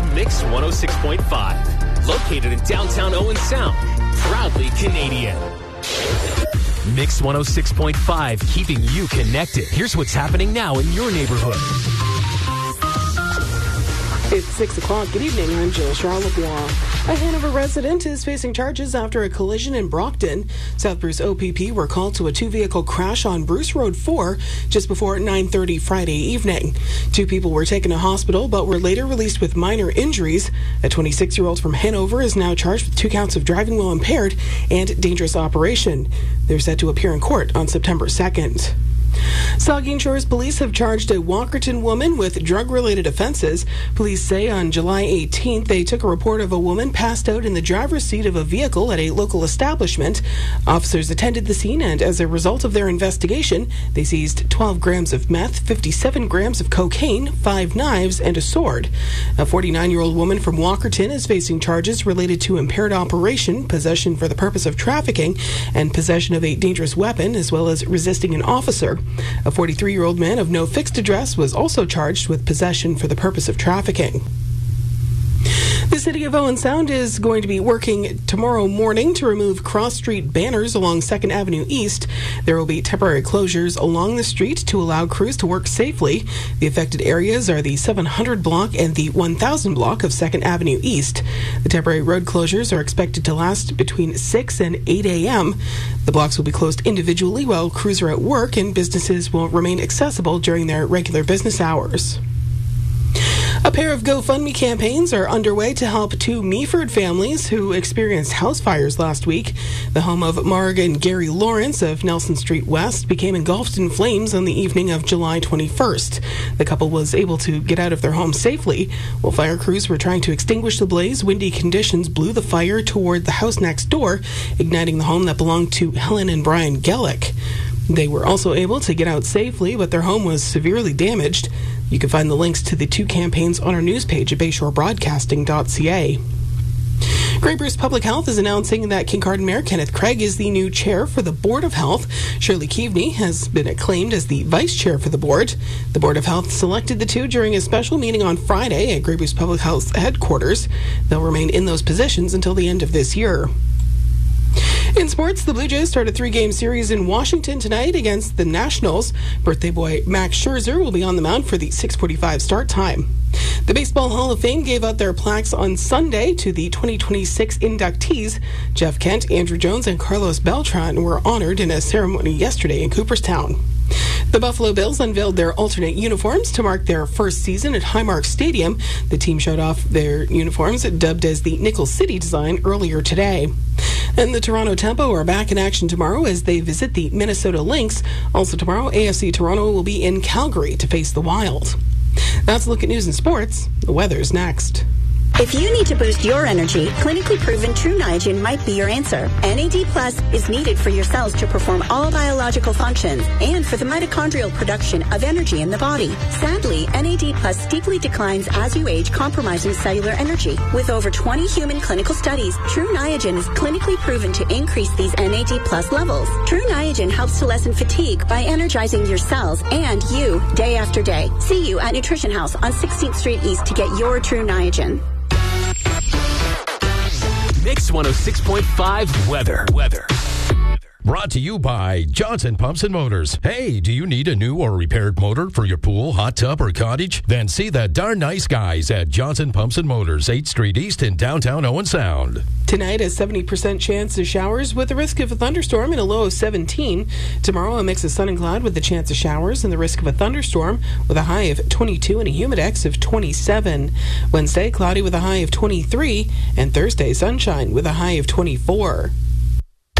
is Mix 106.5. Located in downtown Owen Sound. Proudly Canadian. Mix 106.5, keeping you connected. Here's what's happening now in your neighborhood. It's 6 o'clock. Good evening. I'm Jill Charlebois. A Hanover resident is facing charges after a collision in Brockton. South Bruce OPP were called to a two-vehicle crash on Bruce Road 4 just before 9:30 Friday evening. Two people were taken to hospital but were later released with minor injuries. A 26-year-old from Hanover is now charged with 2 counts of driving while impaired and dangerous operation. They're set to appear in court on September 2nd. Saugeen Shores police have charged a Walkerton woman with drug-related offenses. Police say on July 18th, they took a report of a woman passed out in the driver's seat of a vehicle at a local establishment. Officers attended the scene, and as a result of their investigation, they seized 12 grams of meth, 57 grams of cocaine, 5 knives, and a sword. A 49-year-old woman from Walkerton is facing charges related to impaired operation, possession for the purpose of trafficking, and possession of a dangerous weapon, as well as resisting an officer. A 43-year-old man of no fixed address was also charged with possession for the purpose of trafficking. The City of Owen Sound is going to be working tomorrow morning to remove cross-street banners along 2nd Avenue East. There will be temporary closures along the street to allow crews to work safely. The affected areas are the 700 block and the 1000 block of 2nd Avenue East. The temporary road closures are expected to last between 6 and 8 a.m. The blocks will be closed individually while crews are at work, and businesses will remain accessible during their regular business hours. A pair of GoFundMe campaigns are underway to help 2 Meaford families who experienced house fires last week. The home of Marg and Gary Lawrence of Nelson Street West became engulfed in flames on the evening of July 21st. The couple was able to get out of their home safely. While fire crews were trying to extinguish the blaze, windy conditions blew the fire toward the house next door, igniting the home that belonged to Helen and Brian Gellick. They were also able to get out safely, but their home was severely damaged. You can find the links to the 2 campaigns on our news page at bayshorebroadcasting.ca. Grey Bruce Public Health is announcing that Kincardine Mayor Kenneth Craig is the new chair for the Board of Health. Shirley Keaveney has been acclaimed as the vice chair for the board. The Board of Health selected the 2 during a special meeting on Friday at Grey Bruce Public Health's headquarters. They'll remain in those positions until the end of this year. In sports, the Blue Jays start a 3-game series in Washington tonight against the Nationals. Birthday boy Max Scherzer will be on the mound for the 6:45 start time. The Baseball Hall of Fame gave out their plaques on Sunday to the 2026 inductees. Jeff Kent, Andrew Jones, and Carlos Beltran were honored in a ceremony yesterday in Cooperstown. The Buffalo Bills unveiled their alternate uniforms to mark their first season at Highmark Stadium. The team showed off their uniforms, dubbed as the Nickel City design, earlier today. And the Toronto Tempo are back in action tomorrow as they visit the Minnesota Lynx. Also tomorrow, AFC Toronto will be in Calgary to face the Wild. That's a look at news and sports. The weather's next. If you need to boost your energy, clinically proven True Niagen might be your answer. NAD Plus is needed for your cells to perform all biological functions and for the mitochondrial production of energy in the body. Sadly, NAD Plus steeply declines as you age, compromising cellular energy. With over 20 human clinical studies, True Niagen is clinically proven to increase these NAD Plus levels. True Niagen helps to lessen fatigue by energizing your cells and you day after day. See you at Nutrition House on 16th Street East to get your True Niagen. Mix 106.5 weather. Brought to you by Johnson Pumps and Motors. Hey, do you need a new or repaired motor for your pool, hot tub, or cottage? Then see the darn nice guys at Johnson Pumps and Motors, 8th Street East in downtown Owen Sound. Tonight, a 70% chance of showers with the risk of a thunderstorm and a low of 17. Tomorrow, a mix of sun and cloud with the chance of showers and the risk of a thunderstorm with a high of 22 and a humidex of 27. Wednesday, cloudy with a high of 23. And Thursday, sunshine with a high of 24.